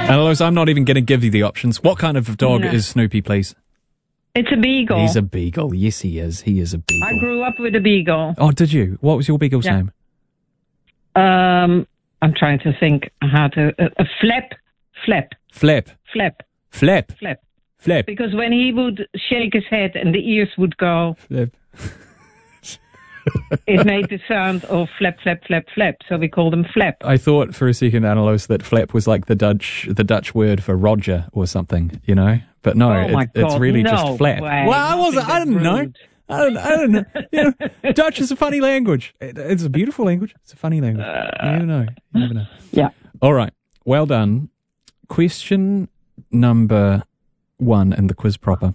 Alois, I'm not even going to give you the options. What kind of dog is Snoopy, please? It's a beagle. He's a beagle. Yes, he is. He is a beagle. I grew up with a beagle. Oh, did you? What was your beagle's name? I'm trying to think how to... Flap. Flap. Flap. Flap. Flap. Flap. Because when he would shake his head and the ears would go... Flap. It made the sound of flap, flap, flap, flap. So we called him Flap. I thought for a second, Alois, that flap was like the Dutch word for Roger or something, you know? But no, it's really just flap. Way. Well, I didn't know. I don't know. You know, Dutch is a funny language. It's a beautiful language. It's a funny language. You never know. You never know. Yeah. All right. Well done. Question number 1 in the quiz proper.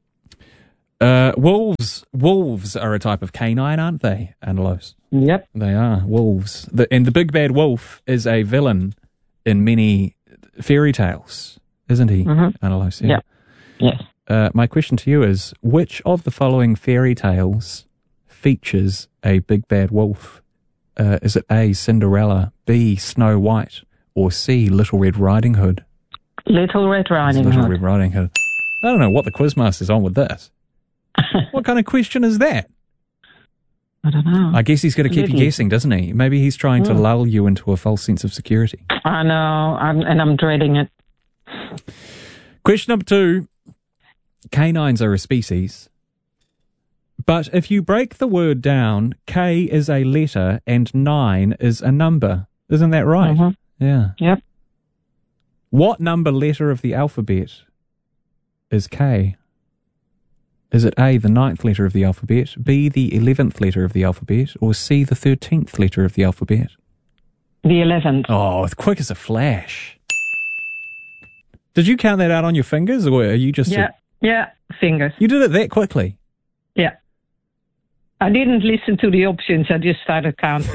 Wolves are a type of canine, aren't they, Alois? Yep. They are, wolves. And the big bad wolf is a villain in many fairy tales, isn't he, Alois? Yeah. Yes. My question to you is, which of the following fairy tales features a big bad wolf? Is it A, Cinderella, B, Snow White, or C, Little Red Riding Hood? Little Red Riding Hood. Little Red Riding Hood. I don't know what the quizmaster's on with this. What kind of question is that? I don't know. I guess he's going to keep you guessing, doesn't he? Maybe he's trying to lull you into a false sense of security. I know, I'm dreading it. Question number 2. Canines are a species. But if you break the word down, K is a letter and 9 is a number. Isn't that right? Mm-hmm. Yeah. Yep. What number letter of the alphabet is K? Is it A, the 9th letter of the alphabet, B, the 11th letter of the alphabet, or C, the 13th letter of the alphabet? The 11th. Oh, it's quick as a flash. Did you count that out on your fingers, or are you just... Yeah, fingers. You did it that quickly? Yeah. I didn't listen to the options, I just started counting.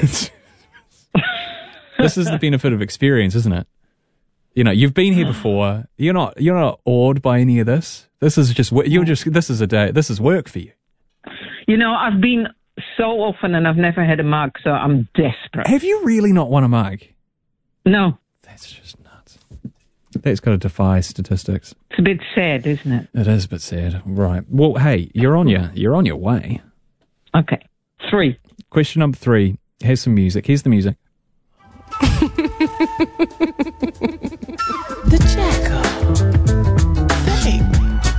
This is the benefit of experience, isn't it? You know, you've been here before. You're not awed by any of this. This is just this is work for you. You know, I've been so often and I've never had a mug, so I'm desperate. Have you really not won a mug? No. That's just nuts. That's got to defy statistics. It's a bit sad, isn't it? It is a bit sad. Right. Well, hey, you're on your way. Okay. 3. Question number 3. Here's some music. Here's the music. The Jackal. Baby.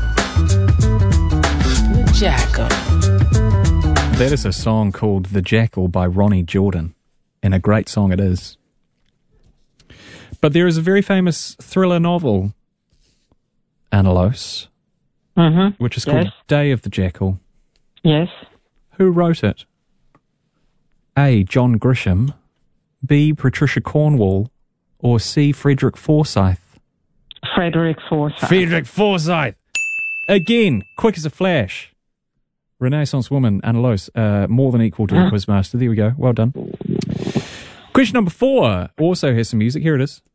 The Jackal. That is a song called The Jackal by Ronnie Jordan. And a great song it is. But there is a very famous thriller novel, Alois, which is called Day of the Jackal. Yes. Who wrote it? A, John Grisham, B, Patricia Cornwall, or C, Frederick Forsyth? Frederick Forsyth. Frederick Forsyth! Again, quick as a flash. Renaissance woman, Alois, more than equal to the quizmaster. There we go. Well done. Question number 4 also has some music. Here it is.